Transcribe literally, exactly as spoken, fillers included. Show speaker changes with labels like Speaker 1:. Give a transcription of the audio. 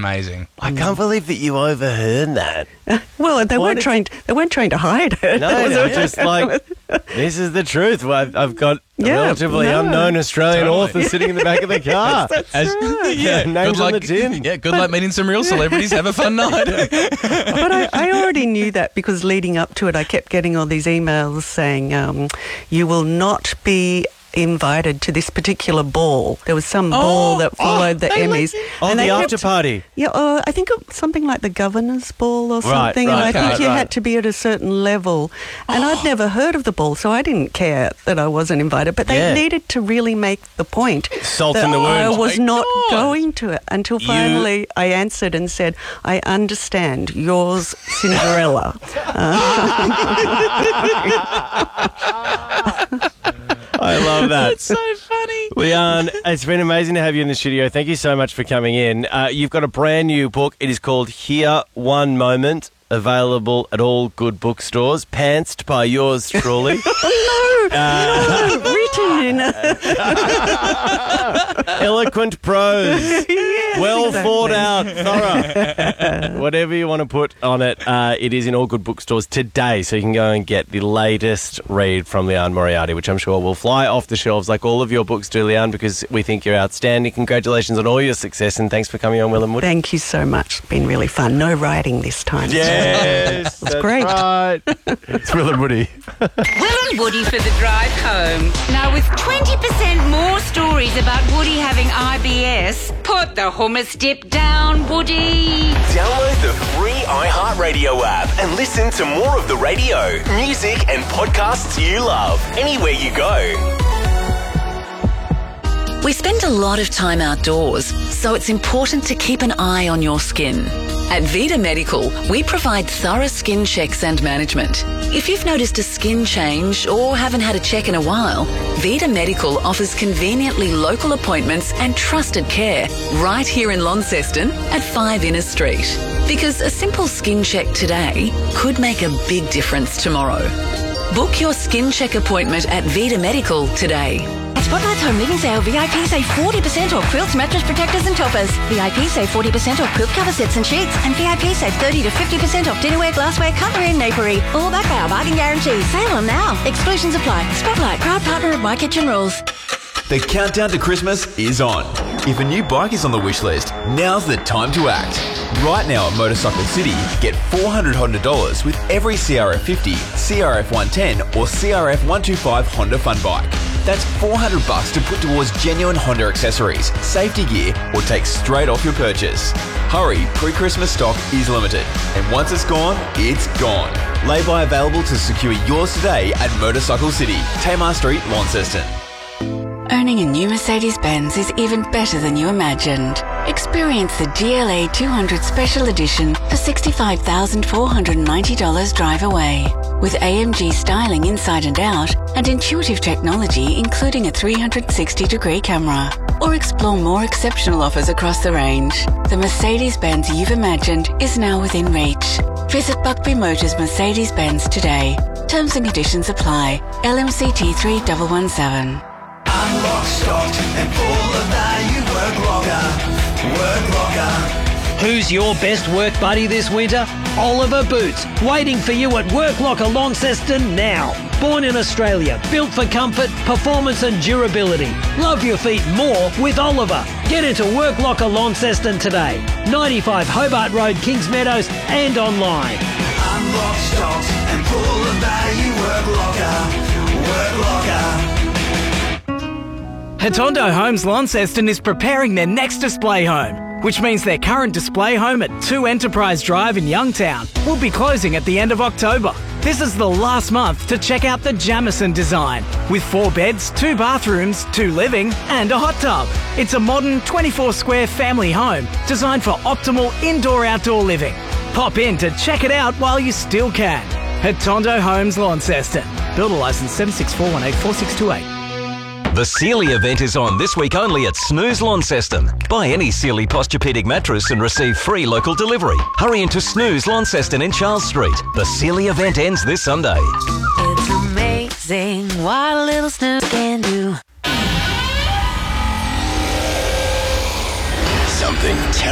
Speaker 1: amazing.
Speaker 2: I can't believe that you overheard that.
Speaker 3: Well, they
Speaker 2: What
Speaker 3: weren't
Speaker 2: is-
Speaker 3: trying. To, they weren't trying to hide it.
Speaker 2: No,
Speaker 3: It was
Speaker 2: no,
Speaker 3: a-
Speaker 2: just like, this is the truth. Well, I've, I've got a
Speaker 3: Yeah,
Speaker 2: relatively
Speaker 3: no.
Speaker 2: unknown Australian
Speaker 1: Totally.
Speaker 2: author sitting in the back of the car.
Speaker 3: That's
Speaker 1: As-
Speaker 3: right.
Speaker 1: Yeah,
Speaker 2: names
Speaker 1: good
Speaker 2: on
Speaker 1: luck,
Speaker 2: the tin.
Speaker 1: Yeah, good luck meeting some real celebrities. Have a fun night.
Speaker 3: But I, I already knew that because leading up to it, I kept getting all these emails saying, um, "You will not be invited to this particular ball." There was some ball that followed the Emmys.
Speaker 2: Oh,
Speaker 3: and
Speaker 2: the
Speaker 3: they
Speaker 2: after
Speaker 3: kept-
Speaker 2: party.
Speaker 3: Yeah, uh, I think it was something like the governor's ball or
Speaker 2: Right,
Speaker 3: something. and
Speaker 2: right,
Speaker 3: I think
Speaker 2: okay,
Speaker 3: you
Speaker 2: right.
Speaker 3: had to be at a certain level. And I'd never heard of the ball, so I didn't care that I wasn't invited. But they
Speaker 2: Yeah.
Speaker 3: needed to really make the point
Speaker 2: Salt
Speaker 3: that
Speaker 2: in the
Speaker 3: I
Speaker 2: wound.
Speaker 3: was
Speaker 1: Oh my
Speaker 3: not
Speaker 1: God.
Speaker 3: going to it until
Speaker 2: You-
Speaker 3: finally I answered and said, "I understand. Yours, Cinderella."
Speaker 2: I love that.
Speaker 1: That's so funny.
Speaker 2: Leanne, it's been amazing to have you in the studio. Thank you so much for coming in. Uh, you've got a brand new book. It is called Here One Moment, available at all good bookstores, pantsed by yours truly.
Speaker 3: No, written in.
Speaker 2: Eloquent prose.
Speaker 3: Yes,
Speaker 2: Well
Speaker 3: exactly.
Speaker 2: thought out, thorough. Whatever you want to put on it, uh, it is in all good bookstores today, so you can go and get the latest read from Leanne Moriarty, which I'm sure will fly off the shelves like all of your books do, Leanne, because we think you're outstanding. Congratulations on all your success, and thanks for coming on Will and Woody.
Speaker 3: Thank you so much. It's been really fun. No writing this time.
Speaker 2: Yes, that's
Speaker 3: great.
Speaker 2: right. It's Will and Woody.
Speaker 4: Will and Woody for the drive home. Now, with twenty percent more stories about Woody having I B S, put the hummus dip down, Woody.
Speaker 5: Download the free iHeartRadio app and listen to more of the radio, music, and podcasts you love anywhere you go.
Speaker 6: We spend a lot of time outdoors, so it's important to keep an eye on your skin. At Vita Medical, we provide thorough skin checks and management. If you've noticed a skin change or haven't had a check in a while, Vita Medical offers conveniently local appointments and trusted care right here in Launceston at five Inner Street. Because a simple skin check today could make a big difference tomorrow. Book your skin check appointment at Vita Medical today.
Speaker 7: At Spotlight's Home Living Sale, V I P save forty percent off quilts, mattress protectors and toppers. V I P save forty percent off quilt cover sets and sheets. And V I P save thirty to fifty percent off dinnerware, glassware, cutlery and napery. All backed by our bargain guarantee. Sale on now. Exclusions apply. Spotlight, proud partner of My Kitchen Rules.
Speaker 8: The countdown to Christmas is on. If a new bike is on the wish list, now's the time to act. Right now at Motorcycle City, get four hundred Honda dollars with every C R F fifty, C R F one ten or C R F one twenty-five Honda Fun Bike. That's four hundred bucks to put towards genuine Honda accessories, safety gear or take straight off your purchase. Hurry, pre-Christmas stock is limited. And once it's gone, it's gone. Lay-by available to secure yours today at Motorcycle City, Tamar Street, Launceston.
Speaker 6: Owning a new Mercedes-Benz is even better than you imagined. Experience the G L A two hundred Special Edition for sixty-five thousand four hundred ninety dollars drive away. With A M G styling inside and out and intuitive technology including a three hundred sixty degree camera. Or explore more exceptional offers across the range. The Mercedes-Benz you've imagined is now within reach. Visit Buckby Motors Mercedes-Benz today. Terms and conditions apply. L M C T three one one seven.
Speaker 9: I'm locked, stocked, and full of value. Work locker, work locker.
Speaker 10: Who's your best work buddy this winter? Oliver Boots, waiting for you at Work Locker Launceston now. Born in Australia, built for comfort, performance and durability. Love your feet more with Oliver. Get into Work Locker Launceston today. ninety-five Hobart Road, Kings Meadows and online.
Speaker 9: I'm locked, stocked, and full of value. Work locker, work locker.
Speaker 11: Hatondo Homes Launceston is preparing their next display home, which means their current display home at two Enterprise Drive in Youngtown will be closing at the end of October. This is the last month to check out the Jamison design, with four beds, two bathrooms, two living and a hot tub. It's a modern twenty-four square family home designed for optimal indoor-outdoor living. Pop in to check it out while you still can. Hatondo Homes Launceston. Builder licence seven six four one eight four six two eight.
Speaker 12: The Sealy event is on this week only at Snooze Launceston. Buy any Sealy Posturepedic mattress and receive free local delivery. Hurry into Snooze Launceston in Charles Street. The Sealy event ends this Sunday.
Speaker 13: It's amazing what a little snooze can do.
Speaker 5: Something terrible.